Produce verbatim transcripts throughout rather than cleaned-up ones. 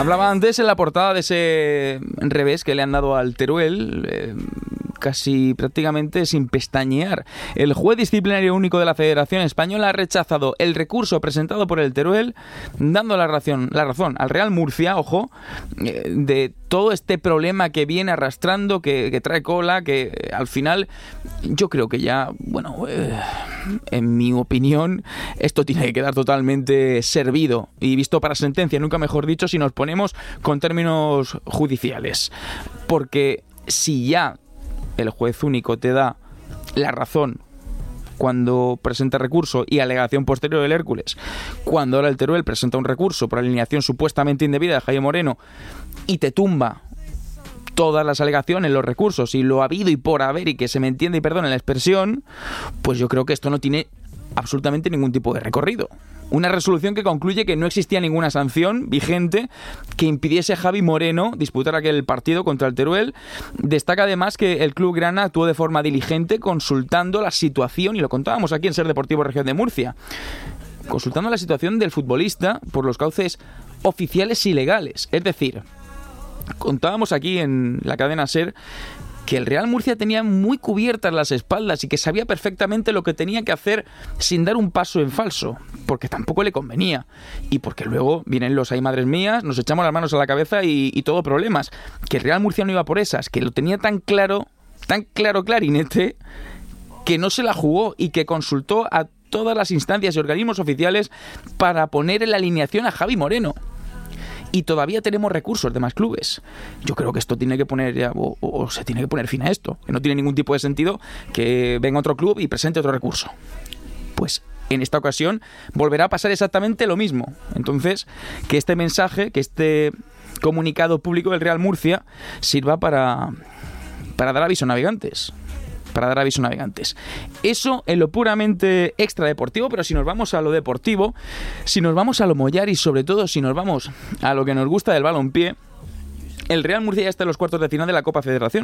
Hablaba antes en la portada de ese revés que le han dado al Teruel, eh, casi prácticamente sin pestañear. El juez disciplinario único de la Federación Española ha rechazado el recurso presentado por el Teruel, dando la razón, la razón al Real Murcia, ojo, eh, de todo este problema que viene arrastrando, que, que trae cola, que eh, al final yo creo que ya, bueno, eh, en mi opinión, esto tiene que quedar totalmente servido y visto para sentencia, nunca mejor dicho, si nos ponemos con términos judiciales. Porque si ya el juez único te da la razón cuando presenta recurso y alegación posterior del Hércules, cuando ahora el Teruel presenta un recurso por alineación supuestamente indebida de Jaime Moreno y te tumba todas las alegaciones, los recursos y lo habido y por haber, y que se me entienda y perdone la expresión, pues yo creo que esto no tiene absolutamente ningún tipo de recorrido. Una resolución que concluye que no existía ninguna sanción vigente que impidiese a Javi Moreno disputar aquel partido contra el Teruel. Destaca además que el club grana actuó de forma diligente consultando la situación, y lo contábamos aquí en Ser Deportivo Región de Murcia, consultando la situación del futbolista por los cauces oficiales y legales. Es decir, contábamos aquí en la cadena Ser que el Real Murcia tenía muy cubiertas las espaldas y que sabía perfectamente lo que tenía que hacer sin dar un paso en falso, porque tampoco le convenía y porque luego vienen los "ay madres mías", nos echamos las manos a la cabeza y, y todo problemas. Que el Real Murcia no iba por esas, que lo tenía tan claro, tan claro clarinete, que no se la jugó y que consultó a todas las instancias y organismos oficiales para poner en la alineación a Javi Moreno. Y todavía tenemos recursos de más clubes. Yo creo que esto tiene que poner ya, o, o se tiene que poner fin a esto, que no tiene ningún tipo de sentido que venga otro club y presente otro recurso. Pues en esta ocasión volverá a pasar exactamente lo mismo. Entonces, que este mensaje, que este comunicado público del Real Murcia sirva para, para dar aviso a navegantes. Para dar aviso a navegantes. Eso en lo puramente extradeportivo, pero si nos vamos a lo deportivo, si nos vamos a lo mollar y sobre todo si nos vamos a lo que nos gusta del balompié, el Real Murcia ya está en los cuartos de final de la Copa Federación.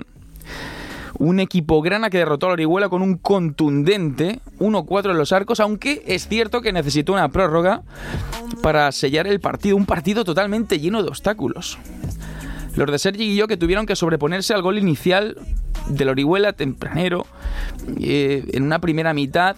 Un equipo grana que derrotó a la Orihuela con un contundente uno cuatro en los arcos, aunque es cierto que necesitó una prórroga para sellar el partido, un partido totalmente lleno de obstáculos. Los de Sergi Guilló, que tuvieron que sobreponerse al gol inicial del Orihuela tempranero, eh, en una primera mitad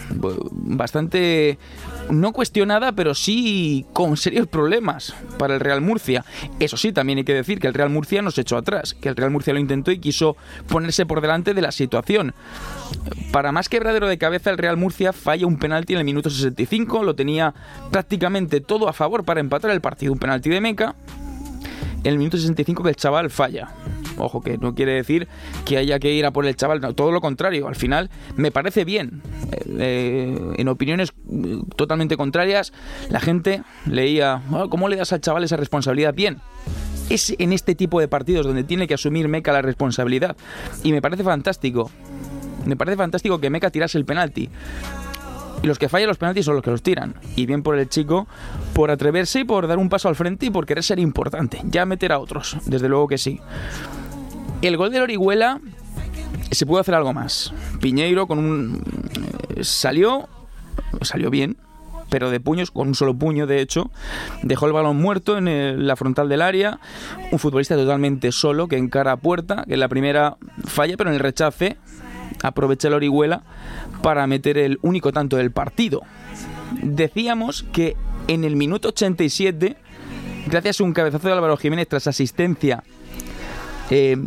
bastante no cuestionada, pero sí con serios problemas para el Real Murcia. Eso sí, también hay que decir que el Real Murcia no se echó atrás, que el Real Murcia lo intentó y quiso ponerse por delante de la situación. Para más quebradero de cabeza, el Real Murcia falla un penalti en el minuto sesenta y cinco, lo tenía prácticamente todo a favor para empatar el partido, un penalti de Meca. En el minuto sesenta y cinco que el chaval falla. Ojo, que no quiere decir que haya que ir a por el chaval, no, todo lo contrario. Al final me parece bien. Eh, en opiniones totalmente contrarias, la gente leía, oh, ¿cómo le das al chaval esa responsabilidad? Bien, es en este tipo de partidos donde tiene que asumir Meca la responsabilidad. Y me parece fantástico. Me parece fantástico que Meca tirase el penalti. Y los que fallan los penaltis son los que los tiran. Y bien por el chico, por atreverse y por dar un paso al frente y por querer ser importante. Ya meter a otros, desde luego que sí. El gol del Orihuela se pudo hacer algo más. Piñeiro con un eh, salió salió bien, pero de puños, con un solo puño de hecho, dejó el balón muerto en el, la frontal del área. Un futbolista totalmente solo que encara a puerta, que en la primera falla, pero en el rechace aprovecha el Orihuela para meter el único tanto del partido. Decíamos que en el minuto ochenta y siete, gracias a un cabezazo de Álvaro Jiménez tras asistencia, eh,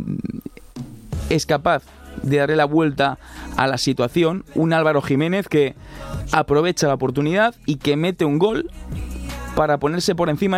es capaz de darle la vuelta a la situación. Un Álvaro Jiménez que aprovecha la oportunidad y que mete un gol para ponerse por encima